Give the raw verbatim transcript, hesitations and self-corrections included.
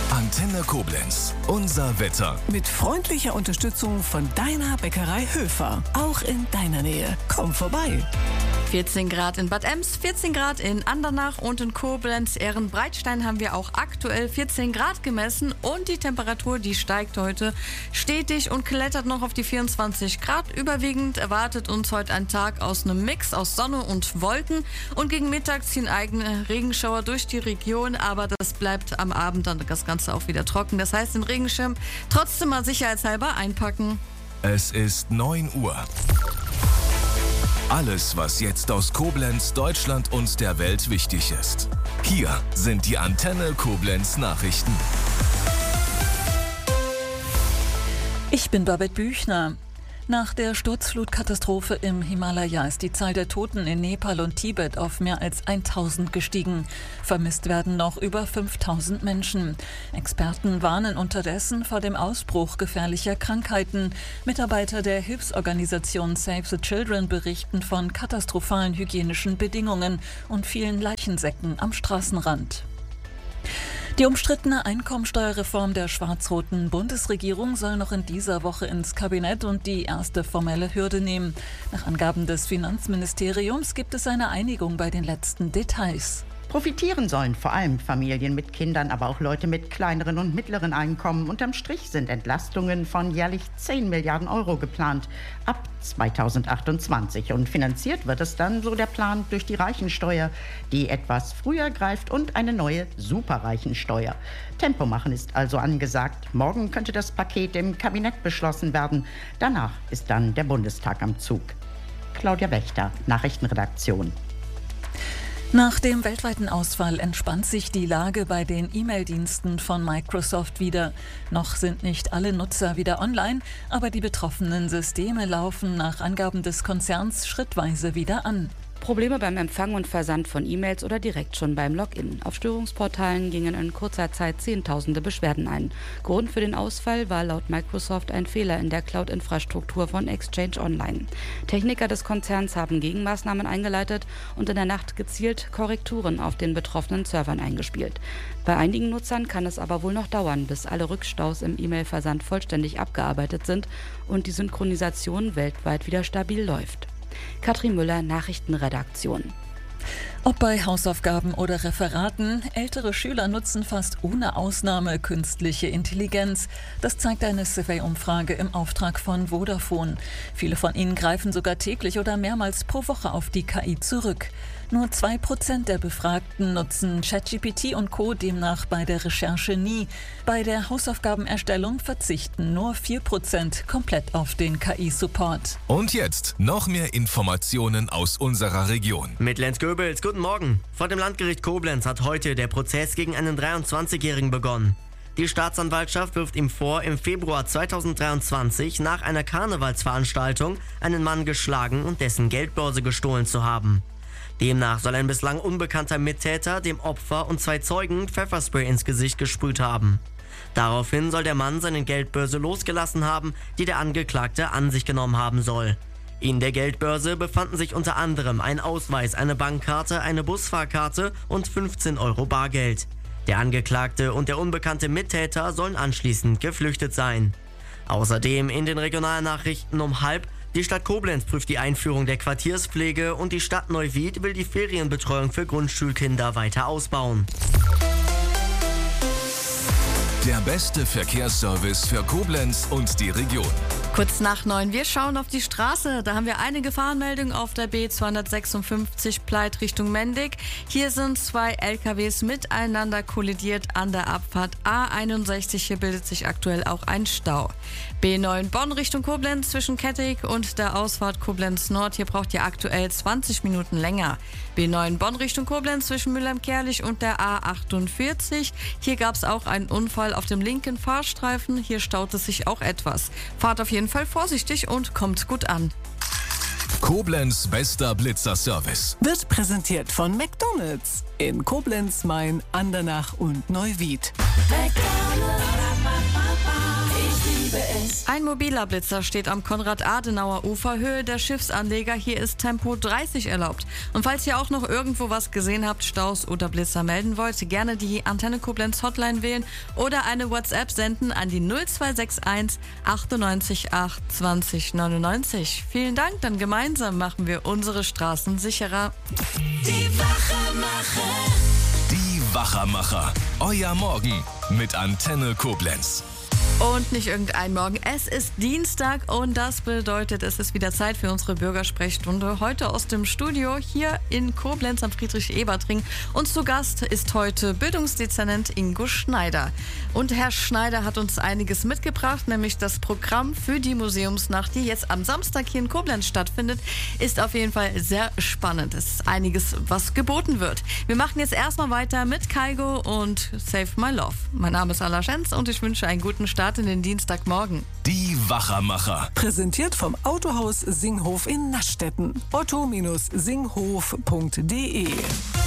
Antenne Koblenz. Unser Wetter. Mit freundlicher Unterstützung von deiner Bäckerei Höfer. Auch in deiner Nähe. Komm vorbei. vierzehn Grad in Bad Ems, vierzehn Grad in Andernach und in Koblenz. Ehrenbreitstein haben wir auch aktuell vierzehn Grad gemessen und die Temperatur, die steigt heute stetig und klettert noch auf die vierundzwanzig Grad. Überwiegend erwartet uns heute ein Tag aus einem Mix aus Sonne und Wolken und gegen Mittag ziehen eigene Regenschauer durch die Region, aber das bleibt am Abend dann das Ganze auch wieder trocken. Das heißt, den Regenschirm trotzdem mal sicherheitshalber einpacken. Es ist neun Uhr. Alles, was jetzt aus Koblenz, Deutschland und der Welt wichtig ist. Hier sind die Antenne Koblenz Nachrichten. Ich bin Babette Büchner. Nach der Sturzflutkatastrophe im Himalaya ist die Zahl der Toten in Nepal und Tibet auf mehr als tausend gestiegen. Vermisst werden noch über fünftausend Menschen. Experten warnen unterdessen vor dem Ausbruch gefährlicher Krankheiten. Mitarbeiter der Hilfsorganisation Save the Children berichten von katastrophalen hygienischen Bedingungen und vielen Leichensäcken am Straßenrand. Die umstrittene Einkommensteuerreform der schwarz-roten Bundesregierung soll noch in dieser Woche ins Kabinett und die erste formelle Hürde nehmen. Nach Angaben des Finanzministeriums gibt es eine Einigung bei den letzten Details. Profitieren sollen vor allem Familien mit Kindern, aber auch Leute mit kleineren und mittleren Einkommen. Unterm Strich sind Entlastungen von jährlich zehn Milliarden Euro geplant ab zweitausendachtundzwanzig. Und finanziert wird es dann, so der Plan, durch die Reichensteuer, die etwas früher greift, und eine neue Superreichensteuer. Tempo machen ist also angesagt. Morgen könnte das Paket im Kabinett beschlossen werden. Danach ist dann der Bundestag am Zug. Claudia Wächter, Nachrichtenredaktion. Nach dem weltweiten Ausfall entspannt sich die Lage bei den E-Mail-Diensten von Microsoft wieder. Noch sind nicht alle Nutzer wieder online, aber die betroffenen Systeme laufen nach Angaben des Konzerns schrittweise wieder an. Probleme beim Empfang und Versand von E-Mails oder direkt schon beim Login. Auf Störungsportalen gingen in kurzer Zeit Zehntausende Beschwerden ein. Grund für den Ausfall war laut Microsoft ein Fehler in der Cloud-Infrastruktur von Exchange Online. Techniker des Konzerns haben Gegenmaßnahmen eingeleitet und in der Nacht gezielt Korrekturen auf den betroffenen Servern eingespielt. Bei einigen Nutzern kann es aber wohl noch dauern, bis alle Rückstaus im E-Mail-Versand vollständig abgearbeitet sind und die Synchronisation weltweit wieder stabil läuft. Katrin Müller, Nachrichtenredaktion. Ob bei Hausaufgaben oder Referaten, ältere Schüler nutzen fast ohne Ausnahme künstliche Intelligenz. Das zeigt eine Survey-Umfrage im Auftrag von Vodafone. Viele von ihnen greifen sogar täglich oder mehrmals pro Woche auf die K I zurück. Nur zwei Prozent der Befragten nutzen ChatGPT und Co. demnach bei der Recherche nie. Bei der Hausaufgabenerstellung verzichten nur vier Prozent komplett auf den K I-Support. Und jetzt noch mehr Informationen aus unserer Region. Mit Lenz Goebels, guten Morgen. Vor dem Landgericht Koblenz hat heute der Prozess gegen einen dreiundzwanzigjährigen begonnen. Die Staatsanwaltschaft wirft ihm vor, im Februar zweitausenddreiundzwanzig nach einer Karnevalsveranstaltung einen Mann geschlagen und dessen Geldbörse gestohlen zu haben. Demnach soll ein bislang unbekannter Mittäter dem Opfer und zwei Zeugen Pfefferspray ins Gesicht gesprüht haben. Daraufhin soll der Mann seine Geldbörse losgelassen haben, die der Angeklagte an sich genommen haben soll. In der Geldbörse befanden sich unter anderem ein Ausweis, eine Bankkarte, eine Busfahrkarte und fünfzehn Euro Bargeld. Der Angeklagte und der unbekannte Mittäter sollen anschließend geflüchtet sein. Außerdem in den Regionalnachrichten um halb: Die Stadt Koblenz prüft die Einführung der Quartierspflege und die Stadt Neuwied will die Ferienbetreuung für Grundschulkinder weiter ausbauen. Der beste Verkehrsservice für Koblenz und die Region. Kurz nach neun, wir schauen auf die Straße. Da haben wir eine Gefahrenmeldung auf der B zweihundertsechsundfünfzig Pleit Richtung Mendig. Hier sind zwei L K Ws miteinander kollidiert an der Abfahrt A einundsechzig. Hier bildet sich aktuell auch ein Stau. B neun Bonn Richtung Koblenz zwischen Kettig und der Ausfahrt Koblenz Nord. Hier braucht ihr aktuell zwanzig Minuten länger. B neun Bonn Richtung Koblenz zwischen Mülheim-Kerlich und der A achtundvierzig. Hier gab es auch einen Unfall auf dem linken Fahrstreifen. Hier staut es sich auch etwas. Fahrt auf jeden Fall vorsichtig und kommt gut an. Koblenz bester Blitzerservice Wird präsentiert von McDonald's in Koblenz, Main, Andernach und Neuwied. McDonald's, ich Ein mobiler Blitzer steht am Konrad-Adenauer-Ufer, Höhe der Schiffsanleger. Hier ist Tempo dreißig erlaubt. Und falls ihr auch noch irgendwo was gesehen habt, Staus oder Blitzer melden wollt, gerne die Antenne Koblenz Hotline wählen oder eine WhatsApp senden an die null zwei sechs eins achtundneunzig acht zwanzig neunundneunzig. Vielen Dank, dann gemeinsam machen wir unsere Straßen sicherer. Die Wachermacher. Die Wachermacher. Euer Morgen mit Antenne Koblenz. Und nicht irgendein Morgen. Es ist Dienstag und das bedeutet, es ist wieder Zeit für unsere Bürgersprechstunde. Heute aus dem Studio hier in Koblenz am Friedrich-Ebert-Ring. Und zu Gast ist heute Bildungsdezernent Ingo Schneider. Und Herr Schneider hat uns einiges mitgebracht, nämlich das Programm für die Museumsnacht, die jetzt am Samstag hier in Koblenz stattfindet, ist auf jeden Fall sehr spannend. Es ist einiges, was geboten wird. Wir machen jetzt erstmal weiter mit Kaigo und Save My Love. Mein Name ist Ala Schenz und ich wünsche einen guten Start in den Dienstagmorgen. Die Wachermacher. Präsentiert vom Autohaus Singhof in Naschstetten. otto Bindestrich singhof punkt de